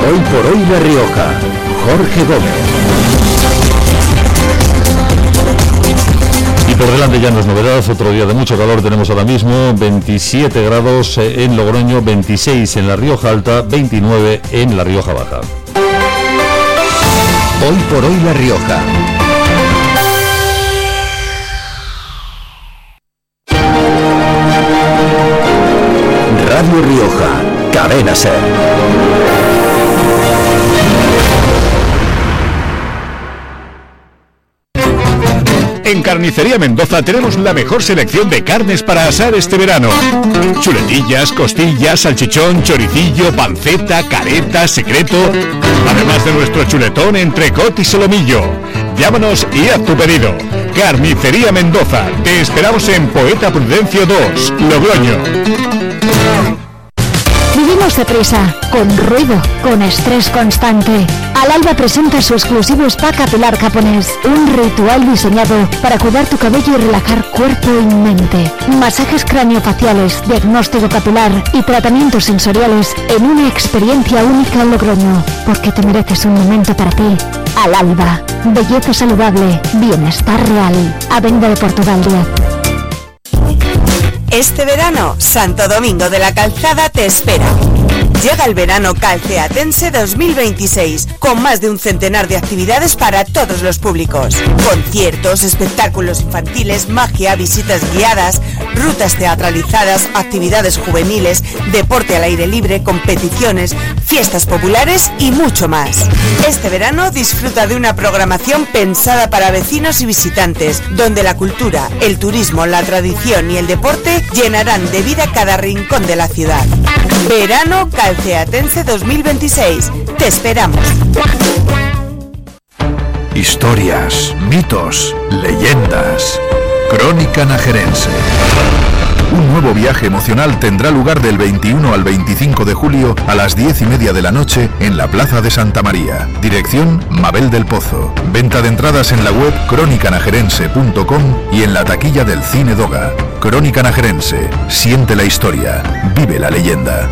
Hoy por hoy La Rioja, Jorge Gómez. Y por delante ya no es novedad, otro día de mucho calor tenemos ahora mismo, 27 grados en Logroño, 26 en La Rioja Alta, 29 en La Rioja Baja. Hoy por hoy La Rioja. Radio Rioja, Cadena Ser. En Carnicería Mendoza tenemos la mejor selección de carnes para asar este verano. Chuletillas, costillas, salchichón, choricillo, panceta, careta, secreto. Además de nuestro chuletón, entrecot y solomillo. Llámanos y haz tu pedido. Carnicería Mendoza. Te esperamos en Poeta Prudencio 2, Logroño. Vivimos deprisa, con ruido, con estrés constante. Al-Alba presenta su exclusivo spa capilar japonés, un ritual diseñado para cuidar tu cabello y relajar cuerpo y mente. Masajes craniofaciales, diagnóstico capilar y tratamientos sensoriales en una experiencia única en Logroño, porque te mereces un momento para ti. Al-Alba, belleza saludable, bienestar real. Avenida de Portugal 10. Este verano, Santo Domingo de la Calzada te espera. Llega el verano calceatense 2026, con más de un centenar de actividades para todos los públicos. Conciertos, espectáculos infantiles, magia, visitas guiadas, rutas teatralizadas, actividades juveniles, deporte al aire libre, competiciones, fiestas populares y mucho más. Este verano disfruta de una programación pensada para vecinos y visitantes, donde la cultura, el turismo, la tradición y el deporte llenarán de vida cada rincón de la ciudad. Verano Calceatense 2026. Te esperamos. Historias, mitos, leyendas. Crónica Najerense. Un nuevo viaje emocional tendrá lugar del 21 al 25 de julio a las 10:30 de la noche en la Plaza de Santa María. Dirección Mabel del Pozo. Venta de entradas en la web crónicanajerense.com y en la taquilla del Cine Doga. Crónica Najerense. Siente la historia. Vive la leyenda.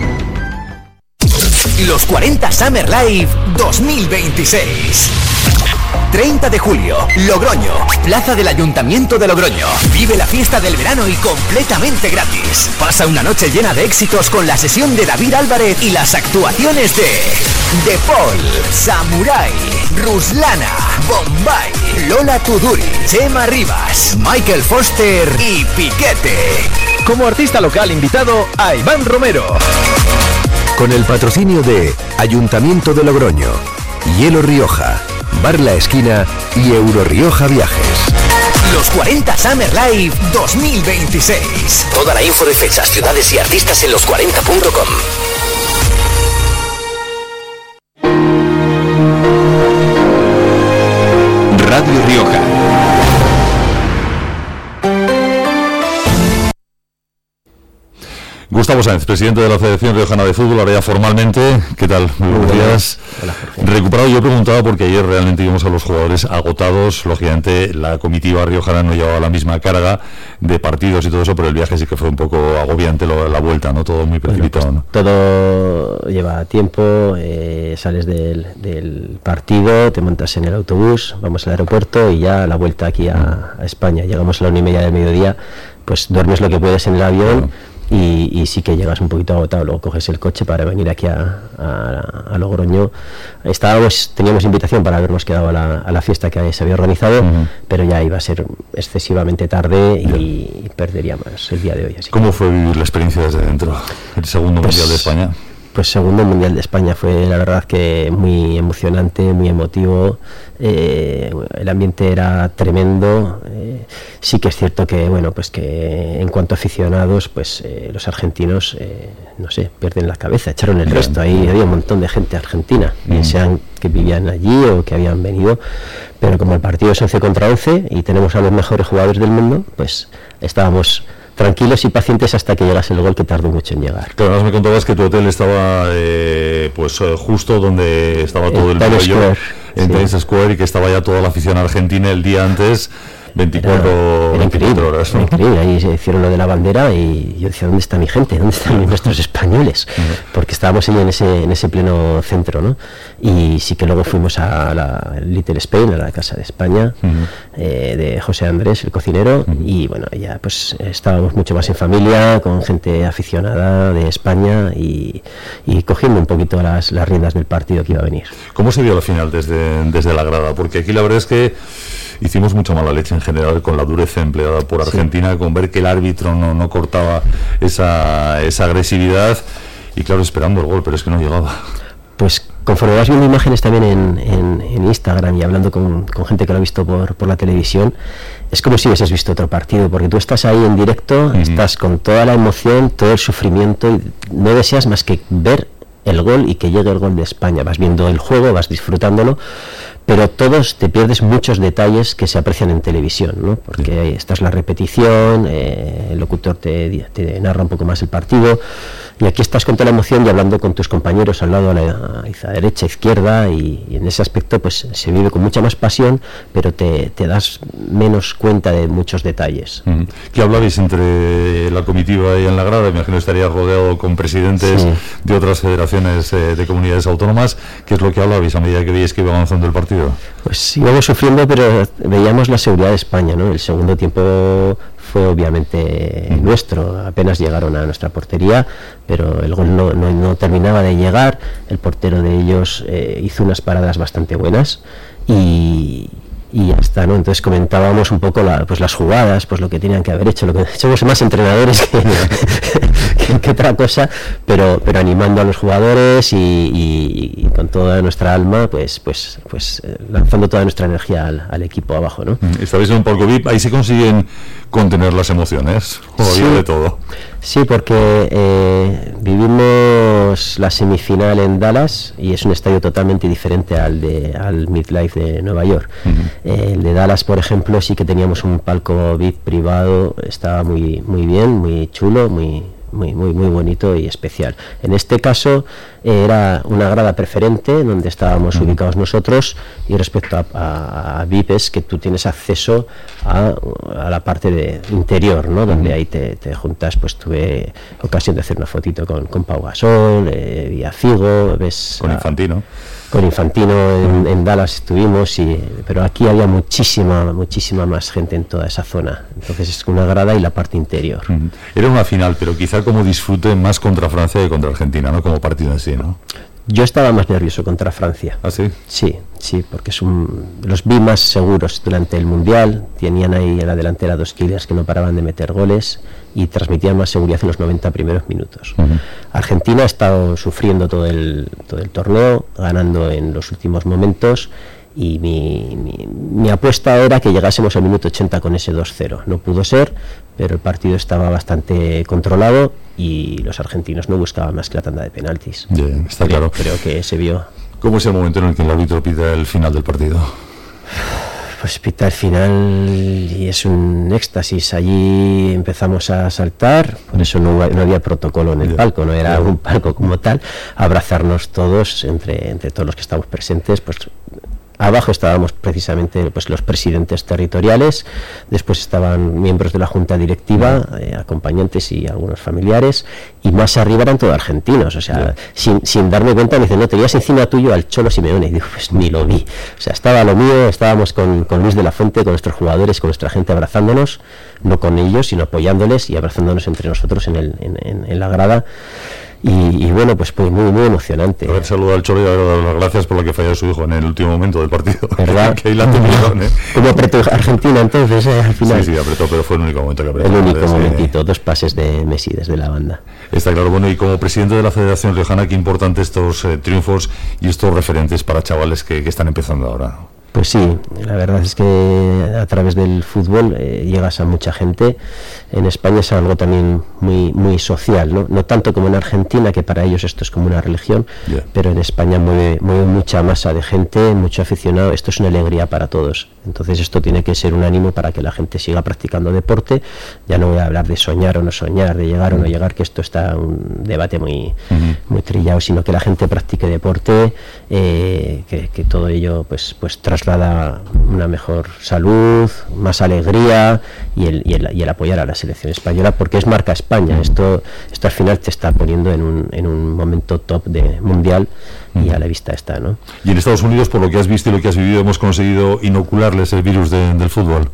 Los 40 Summer Live 2026. 30 de julio, Logroño, Plaza del Ayuntamiento de Logroño. Vive la fiesta del verano y completamente gratis. Pasa una noche llena de éxitos con la sesión de David Álvarez y las actuaciones de The Paul, Samurai, Ruslana, Bombay, Lola Tuduri, Chema Rivas, Michael Foster y Piquete. Como artista local invitado a Iván Romero. Con el patrocinio de Ayuntamiento de Logroño, Hielo Rioja, Bar La Esquina y Euro Rioja Viajes. Los 40 Summer Live 2026. Toda la info de fechas, ciudades y artistas en los40.com. Radio Rioja. Gustavo Sáenz, presidente de la Federación Riojana de Fútbol, ahora ya formalmente. ¿Qué tal? Muy buenos días. Hola, Jorge. Recuperado, yo preguntaba porque ayer realmente vimos a los jugadores agotados. Lógicamente la comitiva riojana no llevaba la misma carga de partidos y todo eso, pero el viaje sí que fue un poco agobiante la vuelta, ¿no? Todo muy precipitado, bueno, pues, ¿no? Todo lleva tiempo, sales del partido, te montas en el autobús, vamos al aeropuerto y ya la vuelta aquí a España. Llegamos a la 1:30 del mediodía, pues duermes lo que puedes en el avión. Y sí que llegas un poquito agotado, luego coges el coche para venir aquí a Logroño. Teníamos invitación para habernos quedado a la fiesta que se había organizado, pero ya iba a ser excesivamente tarde y perderíamos el día de hoy. Así ¿Cómo fue vivir la experiencia desde dentro? El segundo Mundial de España. Pues segundo Mundial de España fue la verdad que muy emocionante, muy emotivo. El ambiente era tremendo. Sí que es cierto que bueno, pues que en cuanto a aficionados, pues los argentinos no sé, pierden la cabeza, echaron el resto. Ahí había un montón de gente argentina, bien sean que vivían allí o que habían venido, pero como el partido es 11 contra 11 y tenemos a los mejores jugadores del mundo, pues estábamos tranquilos y pacientes hasta que llegase el gol, que tardó mucho en llegar. Pero además me contabas que tu hotel estaba justo donde estaba todo el rollo, en Times Square, y que estaba ya toda la afición argentina el día antes 24 horas, ¿no? Era increíble. Ahí se hicieron lo de la bandera y yo decía, ¿dónde está mi gente? ¿Dónde están nuestros españoles? Porque estábamos ahí en ese pleno centro, ¿no? Y sí que luego fuimos a la Little Spain, a la Casa de España, de José Andrés, el cocinero, y bueno, ya pues estábamos mucho más en familia, con gente aficionada de España y cogiendo un poquito las riendas del partido que iba a venir. ¿Cómo se vio la final desde la grada? Porque aquí la verdad es que hicimos mucha mala leche en general con la dureza empleada por Argentina, con ver que el árbitro no cortaba esa agresividad y claro, esperando el gol, pero es que no llegaba. Pues conforme vas viendo imágenes también en Instagram y hablando con gente que lo ha visto por la televisión, es como si hubieses visto otro partido, porque tú estás ahí en directo, estás con toda la emoción, todo el sufrimiento y no deseas más que ver el gol y que llegue el gol de España. Vas viendo el juego, vas disfrutándolo, pero te pierdes muchos detalles que se aprecian en televisión, ¿no? Porque ahí está la repetición, el locutor te narra un poco más el partido, y aquí estás con toda la emoción y hablando con tus compañeros al lado, a la derecha, izquierda, y en ese aspecto pues se vive con mucha más pasión, pero te das menos cuenta de muchos detalles. ¿Qué hablabais entre la comitiva y en la grada? Me imagino que estarías rodeado con presidentes de otras federaciones de comunidades autónomas. ¿Qué es lo que hablabais a medida que veíais que iba avanzando el partido? Pues íbamos sufriendo, pero veíamos la seguridad de España, ¿no? El segundo tiempo fue obviamente nuestro, apenas llegaron a nuestra portería, pero el gol no terminaba de llegar. El portero de ellos hizo unas paradas bastante buenas y ya está, ¿no? Entonces comentábamos un poco las jugadas, pues lo que tenían que haber hecho, lo que somos más entrenadores que otra cosa, pero animando a los jugadores y con toda nuestra alma, pues lanzando toda nuestra energía al equipo abajo, ¿no? Estabais en un palco VIP, ahí se consiguen contener las emociones, o de todo. Sí, porque vivimos la semifinal en Dallas y es un estadio totalmente diferente al MetLife de Nueva York. El de Dallas, por ejemplo, sí que teníamos un palco VIP privado, estaba muy bien, muy chulo, muy bonito y especial. En este caso era una grada preferente donde estábamos ubicados nosotros, y respecto a VIP es que tú tienes acceso a la parte de interior, ¿no? Donde ahí te juntas. Pues tuve ocasión de hacer una fotito con Pau Gasol, y a Figo, ves con Infantino. Con Infantino en Dallas estuvimos, pero aquí había muchísima más gente en toda esa zona. Entonces es una grada y la parte interior. Era una final, pero quizá como disfrute más contra Francia que contra Argentina, ¿no? Como partido en sí, ¿no? Yo estaba más nervioso contra Francia. ¿Ah, sí? Sí, porque los vi más seguros durante el Mundial. Tenían ahí en la delantera dos killers que no paraban de meter goles y transmitían más seguridad en los 90 primeros minutos. Argentina ha estado sufriendo todo el torneo, ganando en los últimos momentos, y mi apuesta era que llegásemos al minuto 80 con ese 2-0. No pudo ser, pero el partido estaba bastante controlado y los argentinos no buscaban más que la tanda de penaltis. Está claro. Creo que se vio. ¿Cómo es el momento en el que el árbitro pita el final del partido? Pues pita el final y es un éxtasis. Allí empezamos a saltar, por eso no había protocolo en el palco, no era un palco como tal, abrazarnos todos entre todos los que estábamos presentes. Pues abajo estábamos precisamente pues los presidentes territoriales, después estaban miembros de la junta directiva, acompañantes y algunos familiares, y más arriba eran todos argentinos. O sea, sin darme cuenta me dicen, no, tenías encima tuyo al Cholo Simeone, y digo, pues ni lo vi. O sea, estaba lo mío, estábamos con Luis de la Fuente, con nuestros jugadores, con nuestra gente abrazándonos, no con ellos, sino apoyándoles y abrazándonos entre nosotros en la grada. Y bueno, pues muy emocionante. A ver, saludo al Cholo y a dar las gracias por lo que falló su hijo en el último momento del partido. ¿Verdad? Que ahí la tuvieron, ¿Cómo apretó Argentina entonces al final? Sí, apretó, pero fue el único momento que apretó. El único momentito, 2 pases de Messi desde la banda. Está claro. Bueno, y como presidente de la Federación Riojana, qué importante estos triunfos y estos referentes para chavales que están empezando ahora. Pues sí, la verdad es que a través del fútbol llegas a mucha gente. En España es algo también muy social, ¿no? No tanto como en Argentina, que para ellos esto es como una religión, pero en España mueve mucha masa de gente, mucho aficionado. Esto es una alegría para todos. Entonces esto tiene que ser un ánimo para que la gente siga practicando deporte. Ya no voy a hablar de soñar o no soñar, de llegar o no llegar, que esto está un debate muy trillado, sino que la gente practique deporte, que todo ello pues transmite traslada una mejor salud, más alegría y el apoyar a la selección española, porque es marca España. Esto al final te está poniendo en un momento top de mundial y a la vista está, ¿no? Y en Estados Unidos, por lo que has visto y lo que has vivido, hemos conseguido inocularles el virus del fútbol.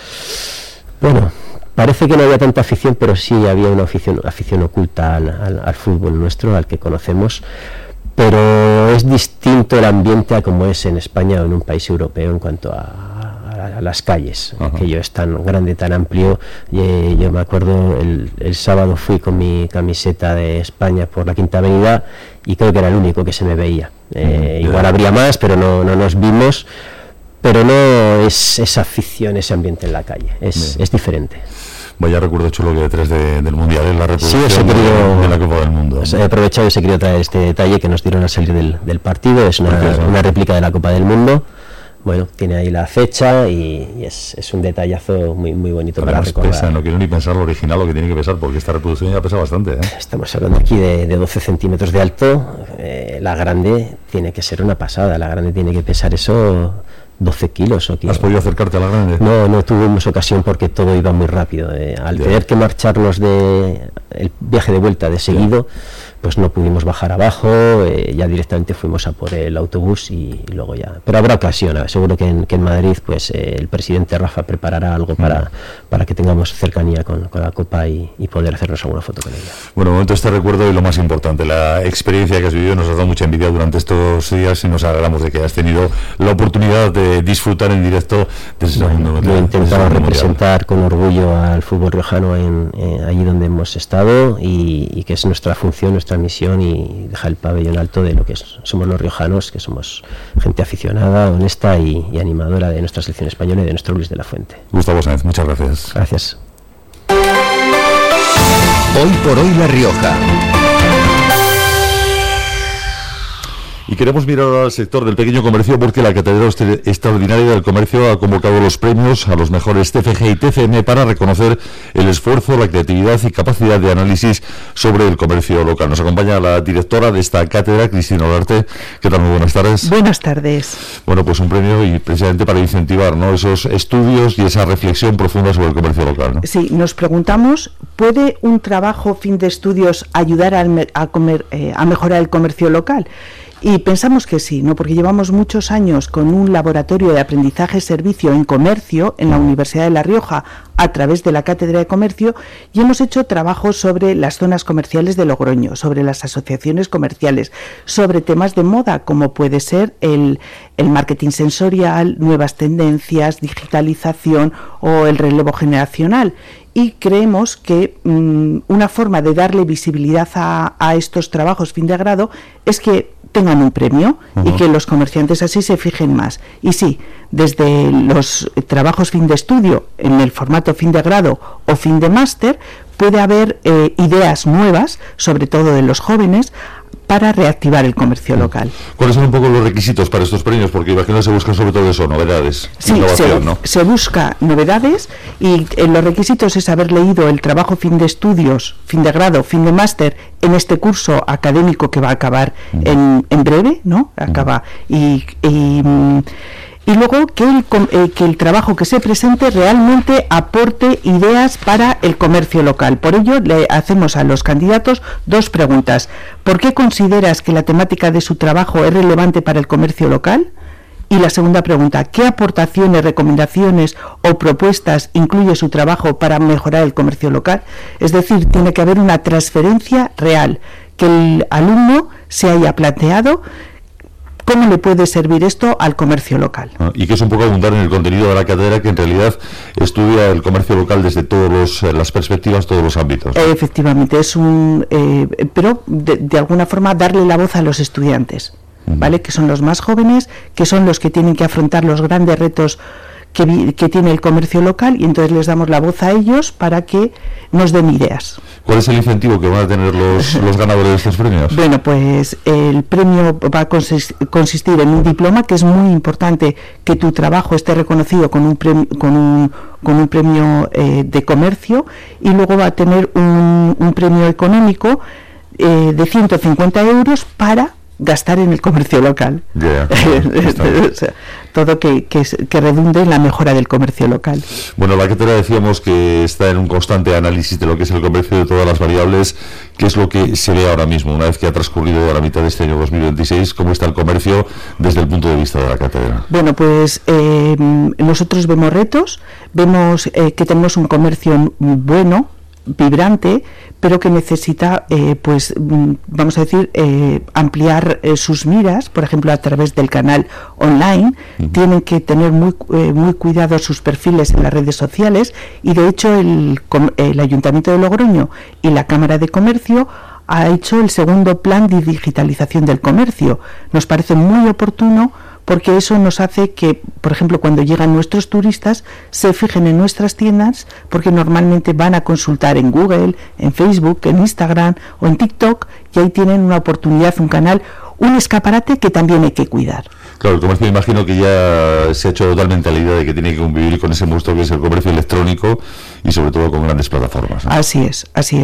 Bueno, parece que no había tanta afición, pero sí había una afición oculta al fútbol nuestro, al que conocemos. Pero es distinto el ambiente a como es en España o en un país europeo en cuanto a las calles. Aquello es tan grande, tan amplio. Yo me acuerdo, el sábado fui con mi camiseta de España por la Quinta Avenida y creo que era el único que se me veía. Igual habría más, pero no nos vimos. Pero no es esa afición, ese ambiente en la calle. Es diferente. Vaya recuerdo chulo que detrás del Mundial, en la reproducción de la Copa del Mundo. He aprovechado y se quería traer este detalle que nos dieron al salir del partido. Es una réplica de la Copa del Mundo. Bueno, tiene ahí la fecha y es un detallazo muy muy bonito. Además, para recordar. Pesa, no quiero ni pensar lo original, lo que tiene que pesar, porque esta reproducción ya pesa bastante, ¿eh? Estamos hablando aquí de 12 centímetros de alto. La grande tiene que ser una pasada. La grande tiene que pesar eso 12 kilos. ¿Has podido acercarte a la grande? No tuvimos ocasión porque todo iba muy rápido. Al tener que marcharnos el viaje de vuelta de seguido, pues no pudimos bajar abajo, ya directamente fuimos a por el autobús y luego ya. Pero habrá ocasión, seguro que en Madrid pues el presidente Rafa preparará algo para que tengamos cercanía con la Copa y poder hacernos alguna foto con ella. Bueno, de momento este recuerdo y lo más importante, la experiencia que has vivido, nos has dado mucha envidia durante estos días y nos alegramos de que has tenido la oportunidad de disfrutar en directo de ese segundo. Yo he intentado representar con orgullo al fútbol riojano allí donde hemos estado y que es nuestra función, nuestra misión, y dejar el pabellón alto de lo que somos los riojanos, que somos gente aficionada, honesta y animadora de nuestra selección española y de nuestro Luis de la Fuente. Gustavo Sáenz, muchas gracias. Gracias. Hoy por hoy La Rioja. Y queremos mirar al sector del pequeño comercio porque la Cátedra Extraordinaria del Comercio ha convocado los premios a los mejores TFG y TCM para reconocer el esfuerzo, la creatividad y capacidad de análisis sobre el comercio local. Nos acompaña la directora de esta cátedra, Cristina Olarte. ¿Qué tal? Muy buenas tardes. Buenas tardes. Bueno, pues un premio y precisamente para incentivar, ¿no?, esos estudios y esa reflexión profunda sobre el comercio local, ¿no? Sí, nos preguntamos, ¿puede un trabajo fin de estudios ayudar a mejorar el comercio local? Y pensamos que sí, ¿no? Porque llevamos muchos años con un laboratorio de aprendizaje-servicio en comercio en la Universidad de La Rioja a través de la Cátedra de Comercio y hemos hecho trabajos sobre las zonas comerciales de Logroño, sobre las asociaciones comerciales, sobre temas de moda como puede ser el marketing sensorial, nuevas tendencias, digitalización o el relevo generacional. Y creemos que una forma de darle visibilidad a estos trabajos fin de grado es que tengan un premio y que los comerciantes así se fijen más. Y sí, desde los trabajos fin de estudio en el formato fin de grado o fin de máster puede haber ideas nuevas, sobre todo de los jóvenes, para reactivar el comercio local. ¿Cuáles son un poco los requisitos para estos premios? Porque imagino que se buscan sobre todo eso, novedades, sí, innovación, ¿no? Se busca novedades y los requisitos es haber leído el trabajo fin de estudios, fin de grado, fin de máster en este curso académico que va a acabar en breve, ¿no? Acaba y luego que el trabajo que se presente realmente aporte ideas para el comercio local. Por ello, le hacemos a los candidatos dos preguntas. ¿Por qué consideras que la temática de su trabajo es relevante para el comercio local? Y la segunda pregunta, ¿qué aportaciones, recomendaciones o propuestas incluye su trabajo para mejorar el comercio local? Es decir, tiene que haber una transferencia real, que el alumno se haya planteado ¿cómo le puede servir esto al comercio local? Y que es un poco abundar en el contenido de la cátedra, que en realidad estudia el comercio local desde todas las perspectivas, todos los ámbitos. Efectivamente, pero de alguna forma darle la voz a los estudiantes, ¿vale? Que son los más jóvenes, que son los que tienen que afrontar los grandes retos que tiene el comercio local, y entonces les damos la voz a ellos para que nos den ideas. ¿Cuál es el incentivo que van a tener los ganadores de estos premios? Bueno, pues el premio va a consistir en un diploma, que es muy importante que tu trabajo esté reconocido con un premio de comercio, y luego va a tener un premio económico de 150 euros para gastar en el comercio local. O sea, todo que redunde en la mejora del comercio local. Bueno, la cartera decíamos que está en un constante análisis de lo que es el comercio, de todas las variables. ¿Qué es lo que se ve ahora mismo, una vez que ha transcurrido la mitad de este año 2026? ¿Cómo está el comercio desde el punto de vista de la cátedra? Bueno, pues nosotros vemos retos, vemos que tenemos un comercio bueno, vibrante, pero que necesita, pues vamos a decir, ampliar sus miras, por ejemplo, a través del canal online. Tienen que tener muy cuidados sus perfiles en las redes sociales, y de hecho el Ayuntamiento de Logroño y la Cámara de Comercio ha hecho el segundo plan de digitalización del comercio. Nos parece muy oportuno, porque eso nos hace que, por ejemplo, cuando llegan nuestros turistas, se fijen en nuestras tiendas, porque normalmente van a consultar en Google, en Facebook, en Instagram o en TikTok, y ahí tienen una oportunidad, un canal, un escaparate que también hay que cuidar. Claro, el comercio, imagino que ya se ha hecho totalmente a la idea de que tiene que convivir con ese monstruo que es el comercio electrónico, y sobre todo con grandes plataformas, ¿no? Así es,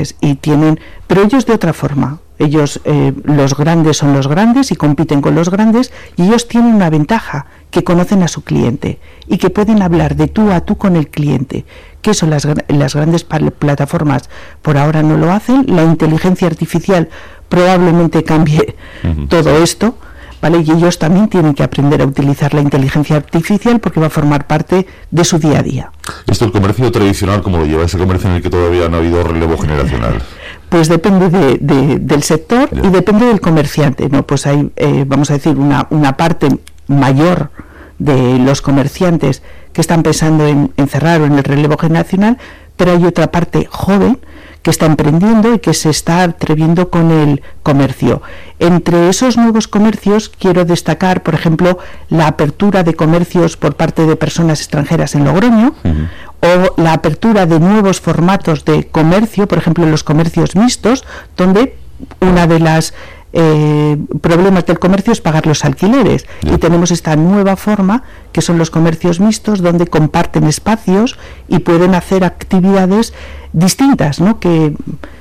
pero ellos de otra forma. Ellos, los grandes son los grandes y compiten con los grandes, y ellos tienen una ventaja, que conocen a su cliente y que pueden hablar de tú a tú con el cliente, que eso las grandes plataformas por ahora no lo hacen. La inteligencia artificial probablemente cambie todo esto, ¿vale? Y ellos también tienen que aprender a utilizar la inteligencia artificial, porque va a formar parte de su día a día. ¿Esto el comercio tradicional cómo lo lleva? ¿Ese comercio en el que todavía no ha habido relevo generacional? Pues depende del sector y depende del comerciante, ¿no? Pues hay, vamos a decir, una parte mayor de los comerciantes que están pensando en cerrar o en el relevo generacional, pero hay otra parte joven que está emprendiendo y que se está atreviendo con el comercio. Entre esos nuevos comercios quiero destacar, por ejemplo, la apertura de comercios por parte de personas extranjeras en Logroño, o la apertura de nuevos formatos de comercio, por ejemplo, los comercios mixtos, donde una de las problemas del comercio es pagar los alquileres, y tenemos esta nueva forma que son los comercios mixtos, donde comparten espacios y pueden hacer actividades distintas, ¿no? que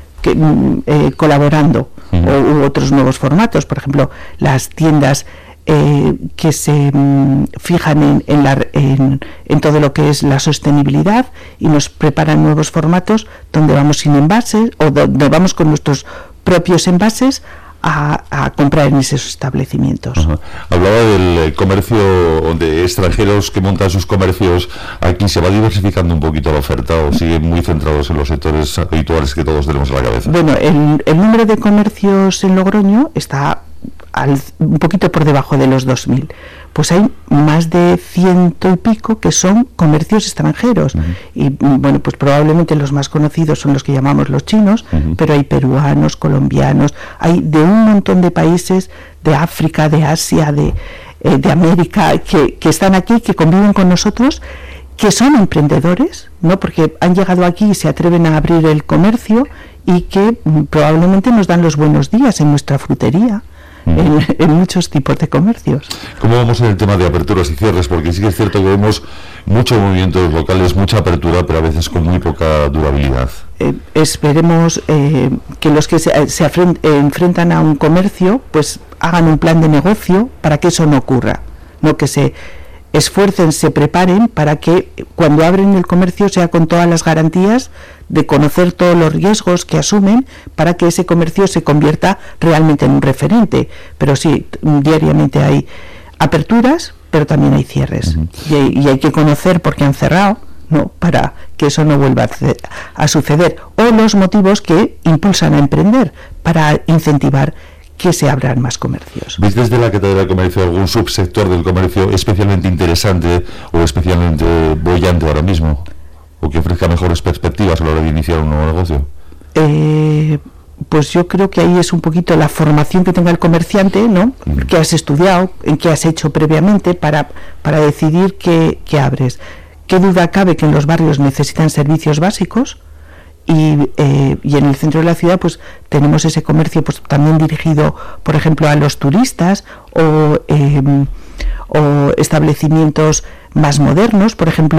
colaborando, u otros nuevos formatos, por ejemplo las tiendas que se fijan en todo lo que es la sostenibilidad y nos preparan nuevos formatos donde vamos sin envases, o donde vamos con nuestros propios envases a comprar en esos establecimientos. Hablaba del comercio de extranjeros que montan sus comercios aquí. ¿Se va diversificando un poquito la oferta o siguen muy centrados en los sectores habituales que todos tenemos a la cabeza? Bueno, el número de comercios en Logroño está un poquito por debajo de los 2.000. Pues hay más de 100 y pico que son comercios extranjeros. Y bueno, pues probablemente los más conocidos son los que llamamos los chinos, pero hay peruanos, colombianos, hay de un montón de países, de África, de Asia, de América, que están aquí, que conviven con nosotros, que son emprendedores, ¿no? Porque han llegado aquí y se atreven a abrir el comercio, y que probablemente nos dan los buenos días en nuestra frutería. En muchos tipos de comercios. ¿Cómo vamos en el tema de aperturas y cierres? Porque sí que es cierto que vemos muchos movimientos locales, mucha apertura, pero a veces con muy poca durabilidad. Esperemos que los que se enfrentan a un comercio pues hagan un plan de negocio para que eso no ocurra, no que se esfuercen, se preparen para que cuando abren el comercio sea con todas las garantías de conocer todos los riesgos que asumen, para que ese comercio se convierta realmente en un referente. Pero sí, diariamente hay aperturas, pero también hay cierres, y hay que conocer por qué han cerrado, ¿no? Para que eso no vuelva a suceder, o los motivos que impulsan a emprender para incentivar que se abran más comercios. ¿Veis desde la Cátedra de Comercio algún subsector del comercio especialmente interesante o especialmente boyante ahora mismo, o que ofrezca mejores perspectivas a la hora de iniciar un nuevo negocio? Pues yo creo que ahí es un poquito la formación que tenga el comerciante, ¿no? Que has estudiado, en qué has hecho previamente para decidir qué abres. Qué duda cabe que en los barrios necesitan servicios básicos, y en el centro de la ciudad pues tenemos ese comercio pues también dirigido, por ejemplo, a los turistas, o establecimientos más modernos. Por ejemplo,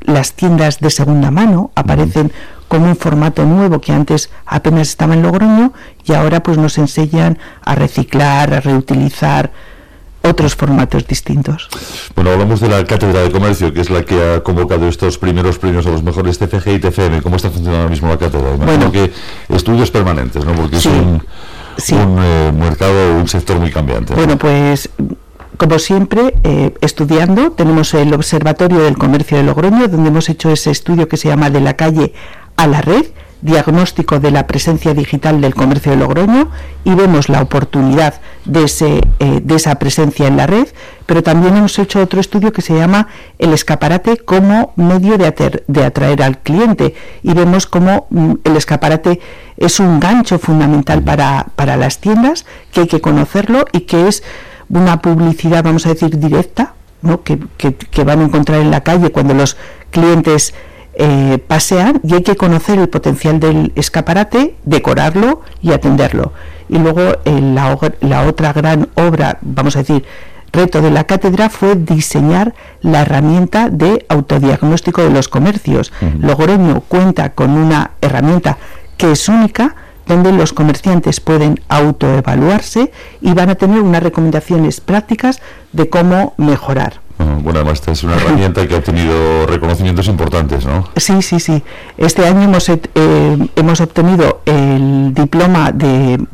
las tiendas de segunda mano aparecen como un formato nuevo que antes apenas estaba en Logroño, y ahora pues nos enseñan a reciclar, a reutilizar otros formatos distintos. Bueno, hablamos de la Cátedra de Comercio, que es la que ha convocado estos primeros premios a los mejores TFG y TFM. ¿Cómo está funcionando ahora mismo la cátedra? Imagino que estudios permanentes, ¿no? Porque es un mercado, un sector muy cambiante, ¿no? Bueno, pues como siempre, estudiando, tenemos el Observatorio del Comercio de Logroño, donde hemos hecho ese estudio que se llama De la calle a la red, diagnóstico de la presencia digital del comercio de Logroño, y vemos la oportunidad de esa presencia en la red, pero también hemos hecho otro estudio que se llama el escaparate como medio de atraer al cliente, y vemos cómo el escaparate es un gancho fundamental para las tiendas, que hay que conocerlo y que es una publicidad, vamos a decir, directa, ¿no? que van a encontrar en la calle cuando los clientes pasean, y hay que conocer el potencial del escaparate, decorarlo y atenderlo. Y luego la otra gran obra, vamos a decir, reto de la cátedra, fue diseñar la herramienta de autodiagnóstico de los comercios. Logroño cuenta con una herramienta que es única, donde los comerciantes pueden autoevaluarse y van a tener unas recomendaciones prácticas de cómo mejorar. Bueno, además esta es una herramienta que ha obtenido reconocimientos importantes, ¿no? Sí. Este año hemos obtenido el diploma del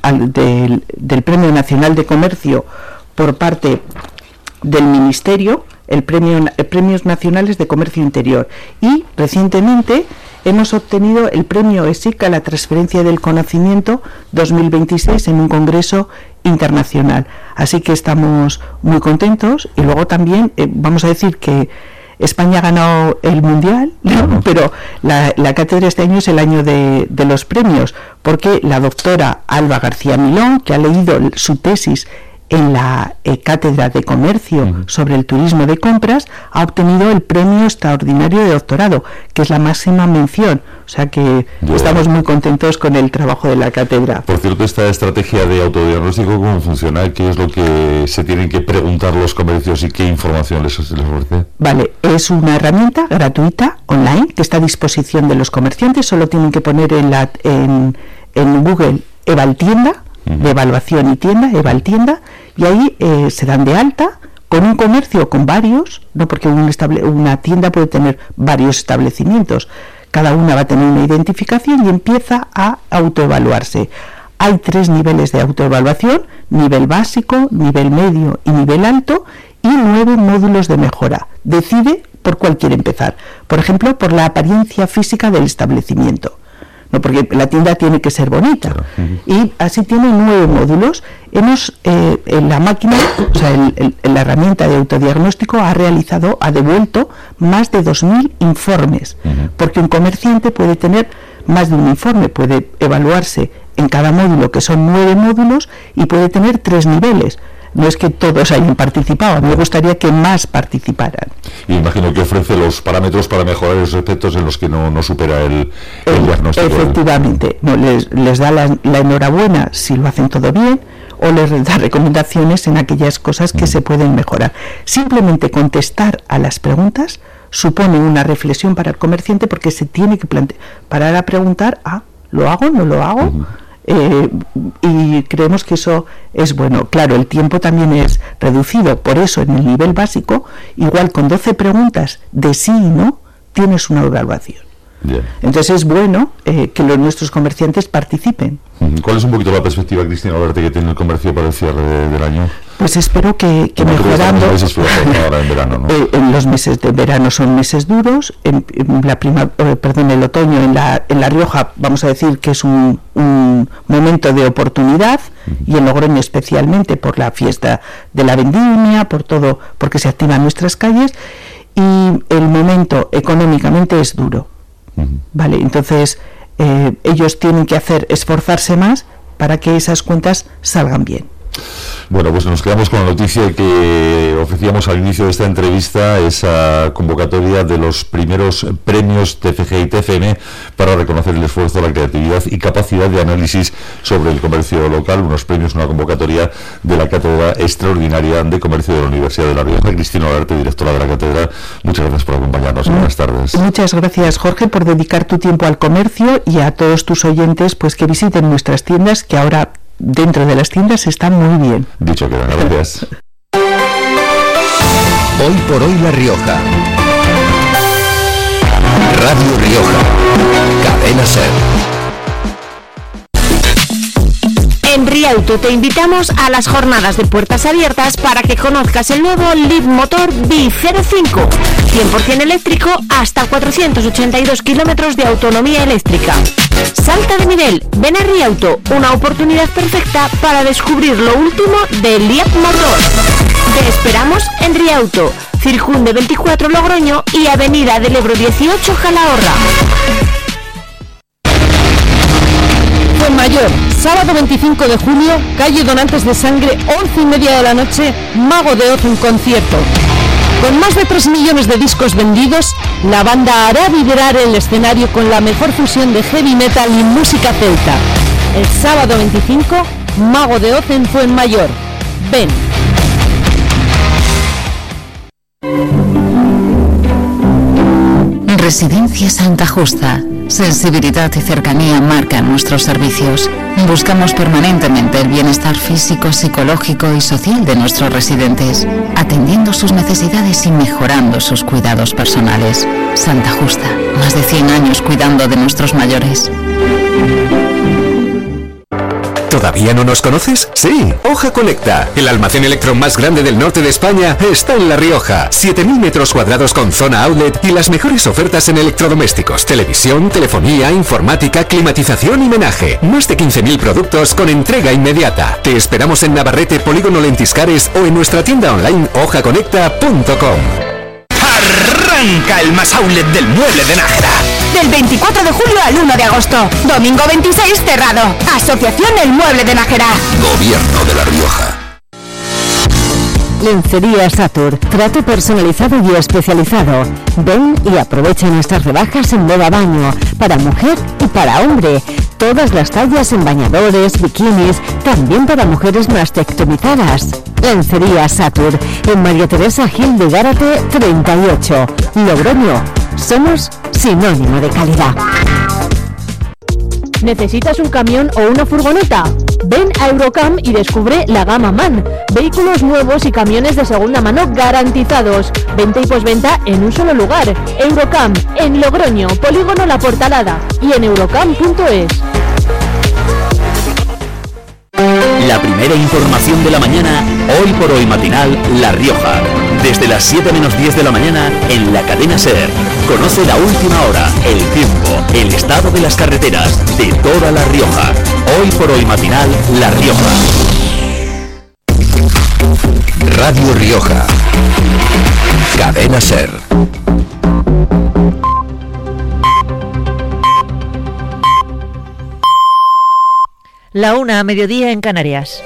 Premio Nacional de Comercio por parte del Ministerio, Premios Nacionales de Comercio Interior, y recientemente hemos obtenido el premio ESIC a la transferencia del conocimiento 2026 en un congreso internacional. Así que estamos muy contentos, y luego también vamos a decir que España ha ganado el mundial, ¿no? Pero la cátedra este año es el año de los premios, porque la doctora Alba García Milón, que ha leído su tesis en la Cátedra de Comercio sobre el turismo de compras, ha obtenido el premio extraordinario de doctorado, que es la máxima mención. O sea que estamos muy contentos con el trabajo de la cátedra. Por cierto, esta estrategia de autodiagnóstico, ¿cómo funciona? ¿Qué es lo que se tienen que preguntar los comercios y qué información les ofrece? Vale, es una herramienta gratuita, online, que está a disposición de los comerciantes. Solo tienen que poner en Google Evaltienda, de evaluación y tienda, Evaltienda, y ahí se dan de alta con un comercio o con varios, no, porque una tienda puede tener varios establecimientos, cada una va a tener una identificación y empieza a autoevaluarse. Hay 3 niveles de autoevaluación: nivel básico, nivel medio y nivel alto, y 9 módulos de mejora. Decide por cuál quiere empezar. Por ejemplo, por la apariencia física del establecimiento, no, porque la tienda tiene que ser bonita. Y así tiene 9 módulos. En la máquina, o sea, la herramienta de autodiagnóstico ha devuelto más de 2.000 informes, porque un comerciante puede tener más de un informe, puede evaluarse en cada módulo, que son 9 módulos, y puede tener 3 niveles. No es que todos hayan participado, me gustaría que más participaran. Y imagino que ofrece los parámetros para mejorar esos aspectos en los que no supera el diagnóstico. Efectivamente, no, les da la enhorabuena si lo hacen todo bien, o les da recomendaciones en aquellas cosas que se pueden mejorar. Simplemente contestar a las preguntas supone una reflexión para el comerciante, porque se tiene que parar a preguntar: ¿lo hago? ¿No lo hago? Y creemos que eso es bueno. Claro, el tiempo también es reducido, por eso en el nivel básico, igual con 12 preguntas de sí y no, tienes una evaluación. Entonces es bueno que nuestros comerciantes participen. ¿Cuál es un poquito la perspectiva, Cristina Olarte, que tiene el comercio para el cierre del año? Pues espero que mejorando. Ahora en verano, ¿no? En los meses de verano son meses duros. El otoño en La Rioja, vamos a decir que es un momento de oportunidad, y en Logroño especialmente por la fiesta de la vendimia, por todo, porque se activan nuestras calles, y el momento económicamente es duro. Vale, entonces ellos tienen que esforzarse más para que esas cuentas salgan bien. Bueno, pues nos quedamos con la noticia que ofrecíamos al inicio de esta entrevista, esa convocatoria de los primeros premios TFG y TFM para reconocer el esfuerzo, la creatividad y capacidad de análisis sobre el comercio local. Unos premios, una convocatoria de la Cátedra Extraordinaria de Comercio de la Universidad de La Rioja. Cristina Olarte, directora de la cátedra, muchas gracias por acompañarnos. Buenas tardes. Muchas gracias, Jorge, por dedicar tu tiempo al comercio, y a todos tus oyentes, pues que visiten nuestras tiendas, que ahora dentro de las tiendas están muy bien. Dicho queda, gracias. Hoy por hoy La Rioja. Radio Rioja. Cadena SER. En Riauto te invitamos a las jornadas de puertas abiertas para que conozcas el nuevo Leaf Motor B05, 100% eléctrico, hasta 482 kilómetros de autonomía eléctrica. Salta de nivel, ven a Riauto, una oportunidad perfecta para descubrir lo último del Leaf Motor. Te esperamos en Riauto, Circunde 24 Logroño y Avenida del Ebro 18 Calahorra. Fuenmayor, sábado 25 de julio, calle Donantes de Sangre, 11:30 de la noche, Mago de Oz en concierto. Con más de 3 millones de discos vendidos, la banda hará vibrar el escenario con la mejor fusión de heavy metal y música celta. El sábado 25, Mago de Oz en Fuenmayor. Ven. Residencia Santa Justa. Sensibilidad y cercanía marcan nuestros servicios. Buscamos permanentemente el bienestar físico, psicológico y social de nuestros residentes, atendiendo sus necesidades y mejorando sus cuidados personales. Santa Justa, más de 100 años cuidando de nuestros mayores. ¿Todavía no nos conoces? Sí, Hoja Conecta, el almacén Electron más grande del norte de España, está en La Rioja. 7.000 metros cuadrados con zona outlet y las mejores ofertas en electrodomésticos, televisión, telefonía, informática, climatización y menaje. Más de 15.000 productos con entrega inmediata. Te esperamos en Navarrete, Polígono Lentiscares o en nuestra tienda online hojaconecta.com. Arranca el más outlet del mueble de Nájera. Del 24 de julio al 1 de agosto. Domingo 26 cerrado. Asociación El Mueble de Nájera. Gobierno de La Rioja. Lencería Satur, trato personalizado y especializado. Ven y aprovecha nuestras rebajas en moda baño, para mujer y para hombre. Todas las tallas en bañadores, bikinis, también para mujeres mastectomizadas. Lencería Satur, en María Teresa Gil de Gárate 38, Logroño. Somos sinónimo de calidad. ¿Necesitas un camión o una furgoneta? Ven a Eurocam y descubre la gama MAN. Vehículos nuevos y camiones de segunda mano garantizados. Venta y posventa en un solo lugar. Eurocam, en Logroño, Polígono La Portalada y en eurocam.es. La primera información de la mañana, hoy por hoy matinal, La Rioja. Desde las 7 menos 10 de la mañana en la cadena SER. Conoce la última hora, el tiempo, el estado de las carreteras de toda La Rioja. Hoy por hoy matinal, La Rioja. Radio Rioja. Cadena SER. La 1 a mediodía en Canarias.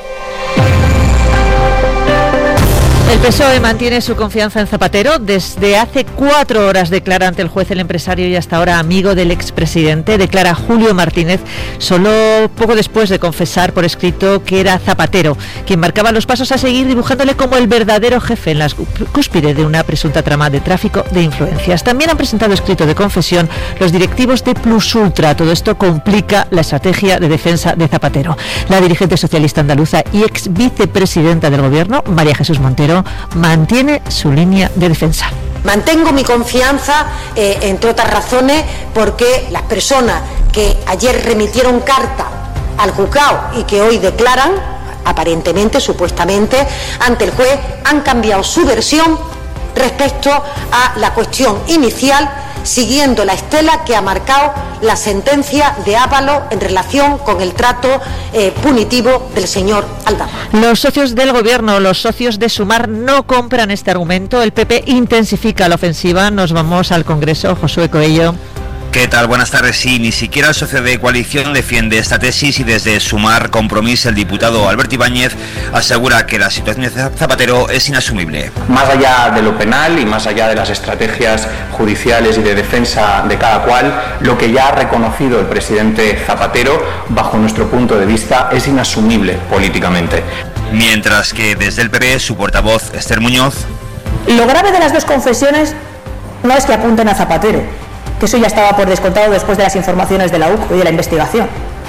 El PSOE mantiene su confianza en Zapatero. Desde hace 4 horas declara ante el juez el empresario y hasta ahora amigo del expresidente. Declara Julio Martínez, solo poco después de confesar por escrito que era Zapatero quien marcaba los pasos a seguir, dibujándole como el verdadero jefe en la cúspide de una presunta trama de tráfico de influencias. También han presentado escrito de confesión los directivos de Plus Ultra. Todo esto complica la estrategia de defensa de Zapatero. La dirigente socialista andaluza y ex vicepresidenta del gobierno, María Jesús Montero, mantiene su línea de defensa. Mantengo mi confianza, entre otras razones, porque las personas que ayer remitieron carta al juzgado y que hoy declaran, aparentemente, supuestamente, ante el juez, han cambiado su versión respecto a la cuestión inicial, siguiendo la estela que ha marcado la sentencia de Ábalos en relación con el trato punitivo del señor Aldama. Los socios del gobierno, los socios de Sumar, no compran este argumento. El PP intensifica la ofensiva. Nos vamos al Congreso. Josué Coello. ¿Qué tal? Buenas tardes. Sí, ni siquiera el socio de coalición defiende esta tesis y desde Sumar Compromís el diputado Albert Ibáñez asegura que la situación de Zapatero es inasumible. Más allá de lo penal y más allá de las estrategias judiciales y de defensa de cada cual, lo que ya ha reconocido el presidente Zapatero, bajo nuestro punto de vista, es inasumible políticamente. Mientras que desde el PP, su portavoz Esther Muñoz. Lo grave de las dos confesiones no es que apunten a Zapatero, que eso ya estaba por descontado después de las informaciones de la UCO y de la investigación.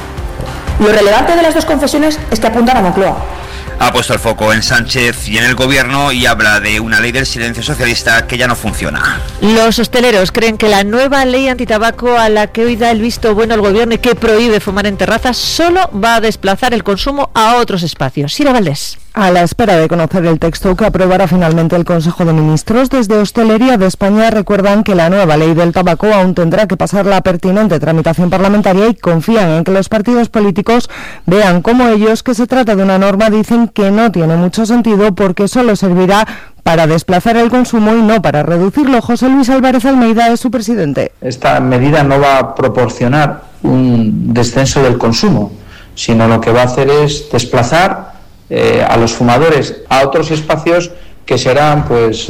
Lo relevante de las dos confesiones es que apuntan a Moncloa. Ha puesto el foco en Sánchez y en el gobierno y habla de una ley del silencio socialista que ya no funciona. Los hosteleros creen que la nueva ley antitabaco a la que hoy da el visto bueno el gobierno y que prohíbe fumar en terrazas solo va a desplazar el consumo a otros espacios. Sira Valdés. A la espera de conocer el texto que aprobará finalmente el Consejo de Ministros, desde Hostelería de España recuerdan que la nueva ley del tabaco aún tendrá que pasar la pertinente tramitación parlamentaria y confían en que los partidos políticos vean como ellos que se trata de una norma, dicen que no tiene mucho sentido porque solo servirá para desplazar el consumo y no para reducirlo. José Luis Álvarez Almeida es su presidente. Esta medida no va a proporcionar un descenso del consumo, sino lo que va a hacer es desplazar a los fumadores a otros espacios que serán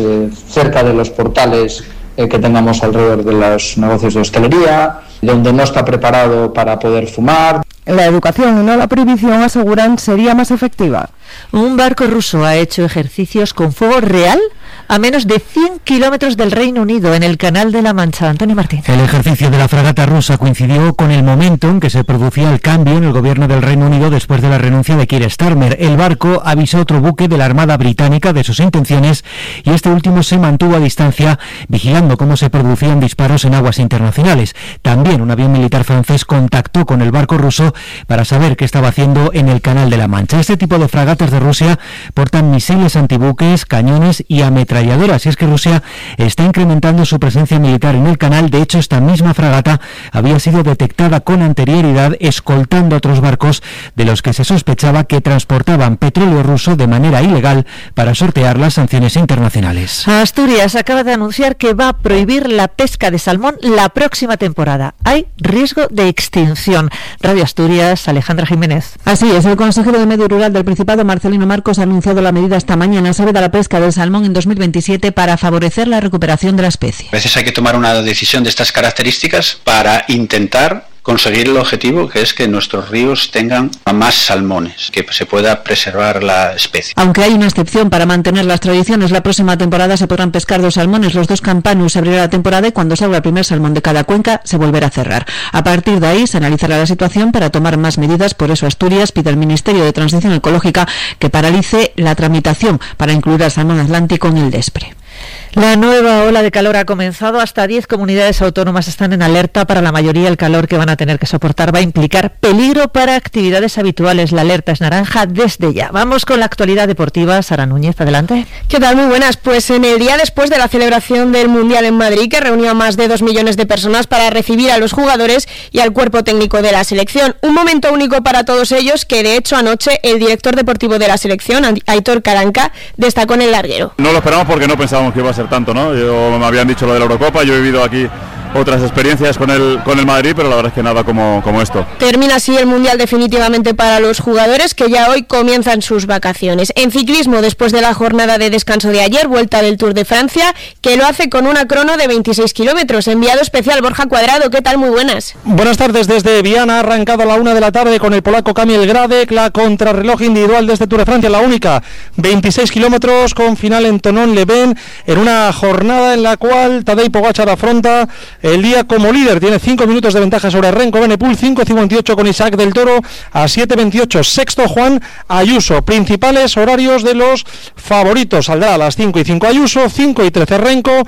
cerca de los portales que tengamos alrededor de los negocios de hostelería, donde no está preparado para poder fumar. La educación y no la prohibición, aseguran, sería más efectiva. Un barco ruso ha hecho ejercicios con fuego real a menos de 100 kilómetros del Reino Unido, en el Canal de la Mancha. Antonio Martín. El ejercicio de la fragata rusa coincidió con el momento en que se producía el cambio en el gobierno del Reino Unido después de la renuncia de Keir Starmer. El barco avisó a otro buque de la Armada Británica de sus intenciones y este último se mantuvo a distancia vigilando cómo se producían disparos en aguas internacionales. También un avión militar francés contactó con el barco ruso para saber qué estaba haciendo en el Canal de la Mancha. Este tipo de fragatas de Rusia portan misiles antibuques, cañones y ametralladoras, y es que Rusia está incrementando su presencia militar en el canal. De hecho, esta misma fragata había sido detectada con anterioridad escoltando otros barcos de los que se sospechaba que transportaban petróleo ruso de manera ilegal para sortear las sanciones internacionales. Asturias acaba de anunciar que va a prohibir la pesca de salmón la próxima temporada. Hay riesgo de extinción. Radio Asturias, Alejandra Jiménez. Así es, el consejero de Medio Rural del Principado, Marcelino Marcos, ha anunciado la medida esta mañana. Se veda la pesca del salmón en 2027 para favorecer la recuperación de la especie. A veces hay que tomar una decisión de estas características para intentar conseguir el objetivo, que es que nuestros ríos tengan más salmones, que se pueda preservar la especie. Aunque hay una excepción para mantener las tradiciones, la próxima temporada se podrán pescar 2 salmones, los 2 campanus. Se abrirá la temporada y cuando salga el primer salmón de cada cuenca se volverá a cerrar. A partir de ahí se analizará la situación para tomar más medidas. Por eso Asturias pide al Ministerio de Transición Ecológica que paralice la tramitación para incluir al salmón atlántico en el DESPRE. La nueva ola de calor ha comenzado. Hasta 10 comunidades autónomas están en alerta. Para la mayoría, el calor que van a tener que soportar va a implicar peligro para actividades habituales. La alerta es naranja desde ya. Vamos con la actualidad deportiva. Sara Núñez, adelante. ¿Qué tal? Muy buenas. Pues en el día después de la celebración del Mundial en Madrid, que reunió a más de 2 millones de personas para recibir a los jugadores y al cuerpo técnico de la selección. Un momento único para todos ellos, que de hecho anoche el director deportivo de la selección, Aitor Caranca, destacó en el larguero. No lo esperamos porque no pensábamos que iba a ser tanto, ¿no? Me habían dicho lo de la Eurocopa, yo he vivido aquí otras experiencias con el Madrid, pero la verdad es que nada como esto. Termina así el Mundial definitivamente para los jugadores, que ya hoy comienzan sus vacaciones. En ciclismo, después de la jornada de descanso de ayer, vuelta del Tour de Francia, que lo hace con una crono de 26 kilómetros. Enviado especial Borja Cuadrado, ¿qué tal? Muy buenas. Buenas tardes desde Viana. Ha arrancado a la 1 de la tarde con el polaco Kamil Gradek, la contrarreloj individual de este Tour de Francia, la única. 26 kilómetros con final en Thonon-les-Bains, en una jornada en la cual Tadej Pogačar afronta el día como líder. Tiene 5 minutos de ventaja sobre Renko Benepul, 5:58 con Isaac del Toro, a 7:28 sexto Juan Ayuso. Principales horarios de los favoritos: saldrá a las 5:05 Ayuso, 5:13 Renko,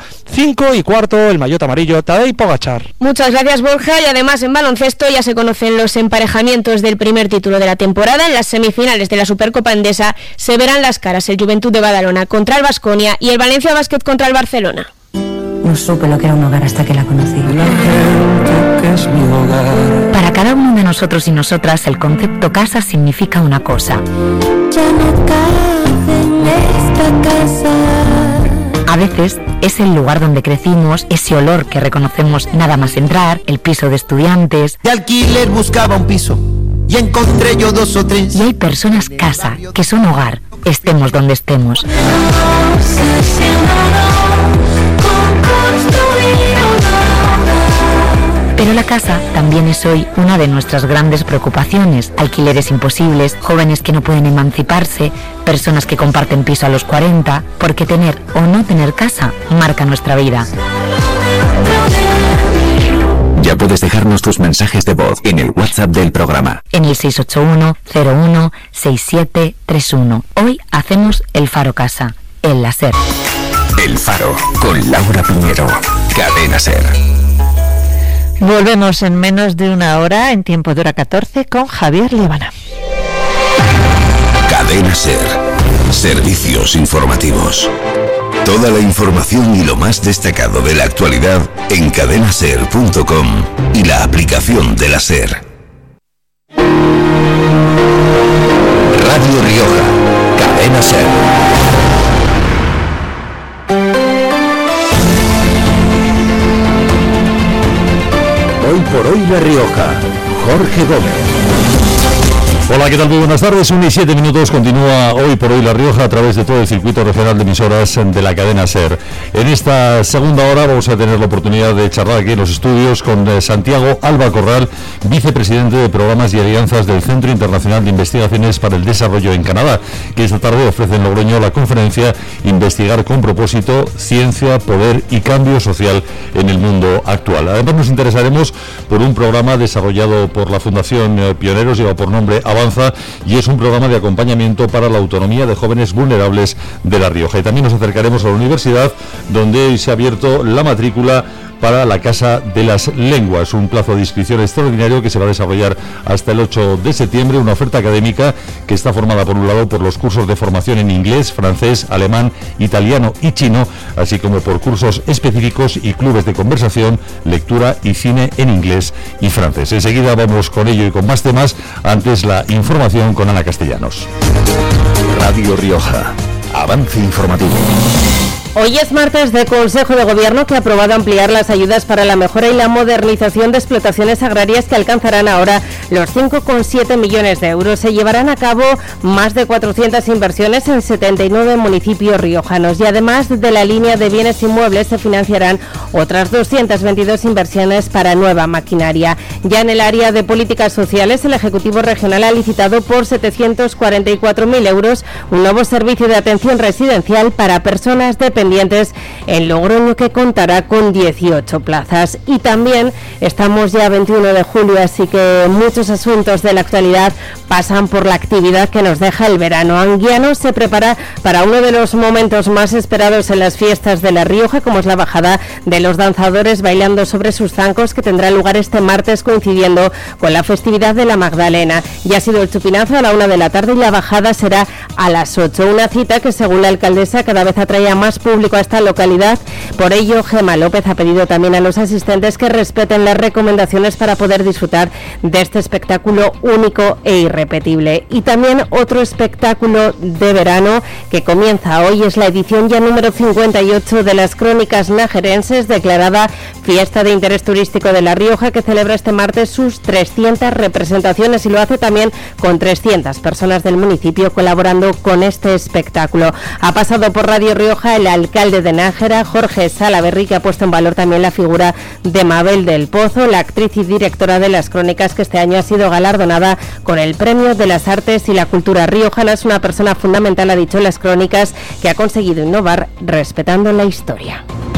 5:15 el maillot amarillo Tadej Pogačar. Muchas gracias, Borja. Y además en baloncesto ya se conocen los emparejamientos del primer título de la temporada. En las semifinales de la Supercopa Endesa se verán las caras el Juventud de Badalona contra el Baskonia y el Valencia Basket contra el Barcelona. No supe lo que era un hogar hasta que la conocí. Para cada uno de nosotros y nosotras, el concepto casa significa una cosa. Ya no cabe en esta casa. A veces es el lugar donde crecimos, ese olor que reconocemos nada más entrar, el piso de estudiantes. De alquiler buscaba un piso y encontré yo 2 o 3. Y hay personas casa, que son hogar, estemos donde estemos. Pero la casa también es hoy una de nuestras grandes preocupaciones. Alquileres imposibles, jóvenes que no pueden emanciparse, personas que comparten piso a los 40, porque tener o no tener casa marca nuestra vida. Ya puedes dejarnos tus mensajes de voz en el WhatsApp del programa. En el 681-01-6731. Hoy hacemos el Faro Casa, el láser. El Faro, con Laura Piñero. Cadena SER. Volvemos en menos de una hora, en tiempo de hora 14, con Javier Líbana. Cadena SER. Servicios informativos. Toda la información y lo más destacado de la actualidad en cadenaser.com y la aplicación de la SER. Radio Rioja. Cadena SER. Hoy por hoy La Rioja, Jorge Gómez. Hola, ¿qué tal? Muy buenas tardes. 1:07 continúa Hoy por Hoy La Rioja a través de todo el circuito regional de emisoras de la cadena SER. En esta segunda hora vamos a tener la oportunidad de charlar aquí en los estudios con Santiago Alba Corral, vicepresidente de Programas y Alianzas del Centro Internacional de Investigaciones para el Desarrollo en Canadá, que esta tarde ofrece en Logroño la conferencia Investigar con propósito, ciencia, poder y cambio social en el mundo actual. Además nos interesaremos por un programa desarrollado por la Fundación Pioneros, lleva por nombre Avanza, y es un programa de acompañamiento para la autonomía de jóvenes vulnerables de La Rioja. Y también nos acercaremos a la universidad, donde hoy se ha abierto la matrícula para la Casa de las Lenguas, un plazo de inscripción extraordinario que se va a desarrollar hasta el 8 de septiembre, una oferta académica que está formada por un lado por los cursos de formación en inglés, francés, alemán, italiano y chino, así como por cursos específicos y clubes de conversación, lectura y cine en inglés y francés. Enseguida vamos con ello y con más temas, antes la información con Ana Castellanos. Radio Rioja, avance informativo. Hoy es martes de Consejo de Gobierno, que ha aprobado ampliar las ayudas para la mejora y la modernización de explotaciones agrarias, que alcanzarán ahora los 5,7 millones de euros. Se llevarán a cabo más de 400 inversiones en 79 municipios riojanos, y además de la línea de bienes inmuebles se financiarán otras 222 inversiones para nueva maquinaria. Ya en el área de políticas sociales, el Ejecutivo Regional ha licitado por 744.000 euros un nuevo servicio de atención residencial para personas dependientes en Logroño, que contará con 18 plazas. Y también estamos ya a 21 de julio, así que muchos asuntos de la actualidad pasan por la actividad que nos deja el verano. Anguiano se prepara para uno de los momentos más esperados en las fiestas de La Rioja, como es la bajada de los danzadores bailando sobre sus zancos, que tendrá lugar este martes, coincidiendo con la festividad de la Magdalena. Ya ha sido el chupinazo a la 1 de la tarde y la bajada será a las 8. Una cita que, según la alcaldesa, cada vez atrae a más público a esta localidad. Por ello, Gema López ha pedido también a los asistentes que respeten las recomendaciones para poder disfrutar de este espectáculo único e irrepetible. Y también otro espectáculo de verano que comienza hoy es la edición ya número 58 de las Crónicas Najerenses, declarada Fiesta de Interés Turístico de La Rioja, que celebra este martes sus 300 representaciones, y lo hace también con 300 personas del municipio colaborando con este espectáculo. Ha pasado por Radio Rioja el alcalde de Nájera, Jorge Salaverry, que ha puesto en valor también la figura de Mabel del Pozo, la actriz y directora de las Crónicas, que este año ha sido galardonada con el Premio de las Artes y la Cultura riojana. Es una persona fundamental, ha dicho, en las Crónicas, que ha conseguido innovar respetando la historia.